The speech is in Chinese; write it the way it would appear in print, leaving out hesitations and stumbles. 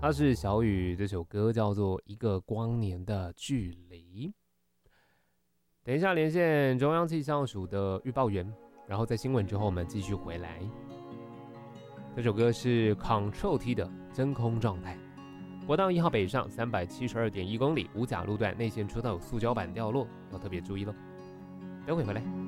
他是小雨，这首歌叫做《一个光年的距离》。等一下连线中央气象署的预报员，然后在新闻之后我们继续回来。这首歌是 Control T 的《真空状态》。国道1号北上372.1公里，五甲路段内线车道有塑胶板掉落，要特别注意咯。等会回来。